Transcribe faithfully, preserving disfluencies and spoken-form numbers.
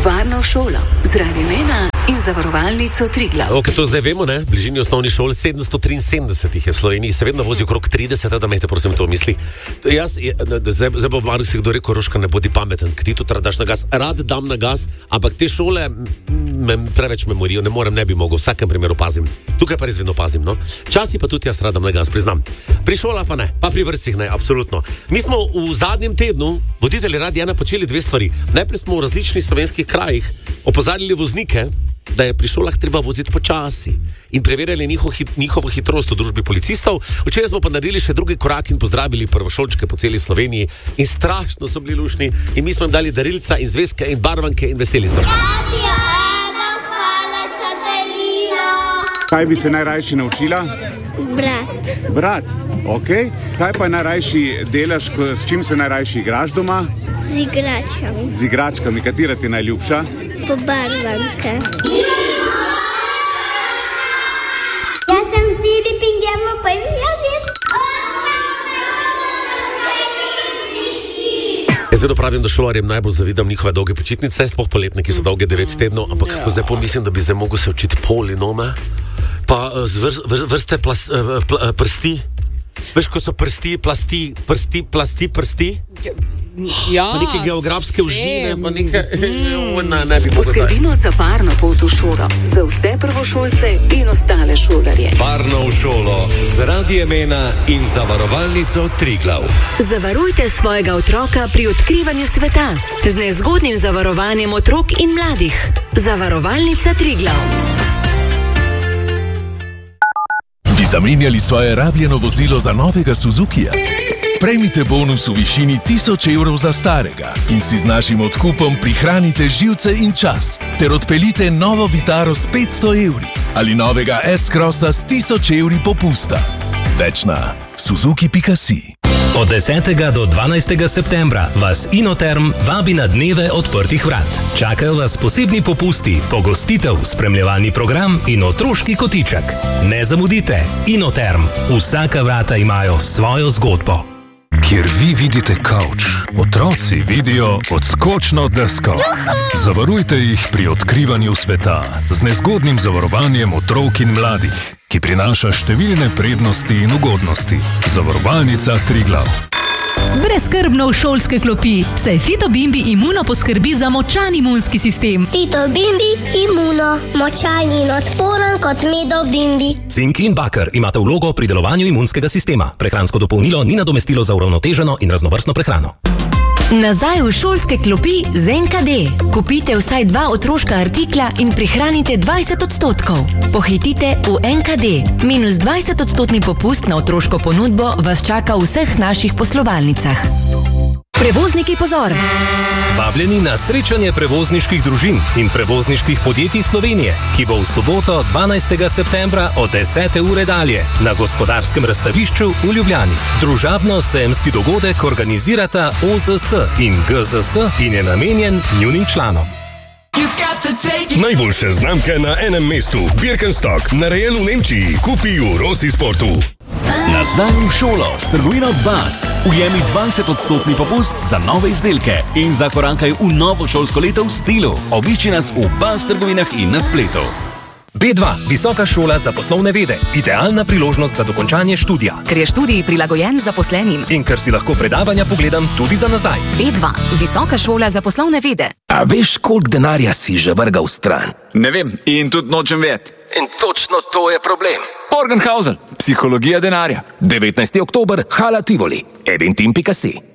Varno v šolo z Radiem ena in Zavarovalnico Triglav. Ok, to zdaj vemo, ne? V bližini osnovnih šol sedemsto triinsedemdeset jih je v Sloveniji, se vedno vozi okrog trideset, da imejte prosim to v misli. Jaz, zdaj, zdaj bo Mark si kdo rekel, Roška, ne bodi pameten, ker ti to daš na gas. Rad dam na gas, ampak te šole me preveč memorijo, ne morem, ne bi mogel, v vsakem primeru pazim. Tukaj pa res vedno pazim, no. Časi pa tudi jaz radam na gas, priznam. Pri šolah pa ne, pa pri vrtcih ne, absolutno. Mi smo v zadnjem tednu, voditelji Radia ena, počeli dve stvari. Najprej smo v različnih slovenskih krajih opozarjali voznike, da je pri šolah treba voziti počasi in preverjali njihovo, hit, njihovo hitrost v družbi policistov. Včeraj smo pa naredili še drugi korak in pozdravili prvošolčke po celi Sloveniji in strašno so bili lušni in mi smo jim dali darilca in zvezke in barvanke in veseli so. Radio ena, hvala Čatelina. Kaj bi se najrajši naučila? Brat. Brat, ok. Kaj pa najrajši delaš, s čim se najrajši igraš doma? Z igračkami. Z igračkami, katera ti najljubša? Pobarvanke. Jaz sem Filip in gremo pa izjaziti. Jaz vedno pravim, da šolarjem najbolj zavidam njihove dolge počitnice, sploh poletne, ki so dolge devet tednov, ampak ja. Zdaj pomislim, da bi zdaj mogel se učiti polinome, pa vr, vr, vrste plas, pl, prsti. Veš, ko so prsti, plasti, prsti, plasti, prsti? Ja. Pa neke geografske užine, pa neke... Mm. Ne, ne bi Poskrbimo za varno pot v šolo, za vse prvošolce in ostale šolarje. Varno v šolo z Radiem ena in Zavarovalnico Triglav. Zavarujte svojega otroka pri odkrivanju sveta z nezgodnim zavarovanjem otrok in mladih. Zavarovalnica Triglav. Bi zamenjali svoje rabljeno vozilo za novega Suzukija? Prejmite bonus v višini tisoč evrov za starega in si z našim odkupom prihranite živce in čas ter odpeljite novo Vitaro s petsto evri ali novega S-Crossa s tisoč evri popusta. Več na suzuki pika si. Od desetega do dvanajstega septembra vas Inoterm vabi na dneve odprtih vrat. Čakajo vas posebni popusti, pogostitev, spremljevalni program in otroški kotiček. Ne zamudite, Inoterm. Vsaka vrata imajo svojo zgodbo. Kjer vi vidite kavč, otroci vidijo odskočno desko. Zavarujte jih pri odkrivanju sveta z nezgodnim zavarovanjem otrok in mladih, ki prinaša številne prednosti in ugodnosti. Zavarovalnica Triglav. Brezskrbno v šolske klopi, saj Fitobimbi Imuno poskrbi za močan imunski sistem. Fitobimbi Imuno, močan in odporen kot medobimbi. Cink in baker imate vlogo pri delovanju imunskega sistema. Prehransko dopolnilo ni nadomestilo za uravnoteženo in raznovrstno prehrano. Nazaj v šolske klopi z en ka de. Kupite vsaj dva otroška artikla in prihranite dvajset odstotkov. Pohitite v en ka de. Minus dvajset odstotni popust na otroško ponudbo vas čaka v vseh naših poslovalnicah. Prevozniki, pozor! Vabljeni na srečanje prevozniških družin in prevozniških podjetij Slovenije, ki bo v soboto dvanajstega septembra od desete ure dalje na Gospodarskem razstavišču v Ljubljani. Družabno-sejemski dogodek organizirata o zet es in ge zet es in je namenjen njunim članom. Najboljše znamke na enem mestu. Birkenstock, narejen v Nemčiji. Kupi v Rossi Sportu. Nazaj v šolo s trgovino Baz. Ujemi dvajset odstotni popust za nove izdelke in zakorankaj v novo šolsko leto v stilu. Obišči nas v Baz trgovinah in na spletu. bé dva, visoka šola za poslovne vede. Idealna priložnost za dokončanje študija. Ker je študij prilagojen zaposlenim. In ker si lahko predavanja pogledam tudi za nazaj. bé dva, visoka šola za poslovne vede. A veš, koliko denarja si že vrgal stran? Ne vem in tudi nočem vedeti. In točno to je problem. Morgenhausen, psihologija denarja. devetnajsti oktober, Hala Tivoli, eventim pika si.